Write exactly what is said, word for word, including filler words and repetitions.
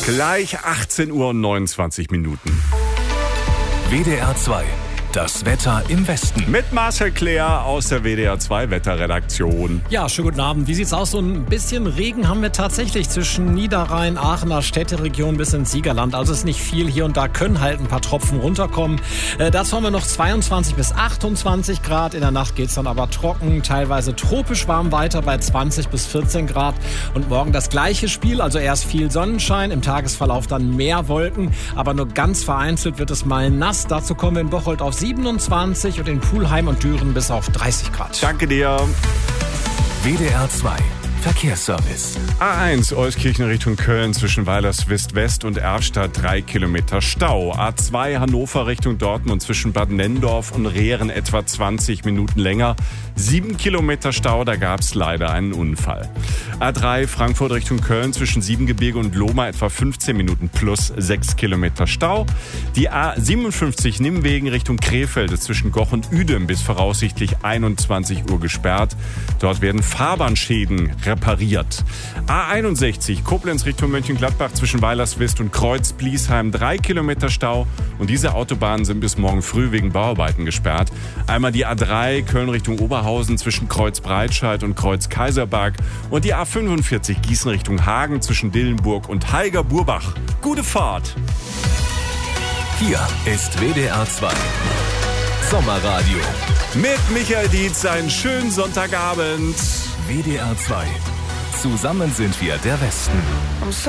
Gleich achtzehn Uhr und neunundzwanzig Minuten. W D R zwei. Das Wetter im Westen. Mit Marcel Claire aus der W D R zwei Wetterredaktion. Ja, schönen guten Abend. Wie sieht's aus? So ein bisschen Regen haben wir tatsächlich zwischen Niederrhein, Aachener Städteregion bis ins Siegerland. Also ist nicht viel. Hier und da können halt ein paar Tropfen runterkommen. Äh, dazu haben wir noch zweiundzwanzig bis achtundzwanzig Grad. In der Nacht geht's dann aber trocken, teilweise tropisch warm weiter bei zwanzig bis vierzehn Grad. Und morgen das gleiche Spiel, also erst viel Sonnenschein, im Tagesverlauf dann mehr Wolken. Aber nur ganz vereinzelt wird es mal nass. Dazu kommen wir in Bocholt auf siebenundzwanzig und in Pulheim und Düren bis auf dreißig Grad. Danke dir. W D R zwei. Verkehrsservice. A eins Euskirchen Richtung Köln zwischen Weilerswist West und Erfstadt drei Kilometer Stau. A zwei Hannover Richtung Dortmund zwischen Bad Nenndorf und Rehren etwa zwanzig Minuten länger. sieben Kilometer Stau, da gab es leider einen Unfall. A drei Frankfurt Richtung Köln zwischen Siebengebirge und Lohmar etwa fünfzehn Minuten plus sechs Kilometer Stau. Die A siebenundfünfzig Nimmwegen Richtung Krefeld zwischen Goch und Uedem bis voraussichtlich einundzwanzig Uhr gesperrt. Dort werden Fahrbahnschäden repariert. A einundsechzig Koblenz Richtung Mönchengladbach zwischen Weilerswist und Kreuz-Bliesheim drei Kilometer Stau. Und diese Autobahnen sind bis morgen früh wegen Bauarbeiten gesperrt. Einmal die A drei Köln Richtung Oberhausen zwischen Kreuz-Breitscheid und Kreuz-Kaiserberg. Und die A fünfundvierzig Gießen Richtung Hagen zwischen Dillenburg und Heiger-Burbach. Gute Fahrt! Hier ist W D R zwei. Sommerradio. Mit Michael Dietz einen schönen Sonntagabend. W D R zwei. Zusammen sind wir der Westen.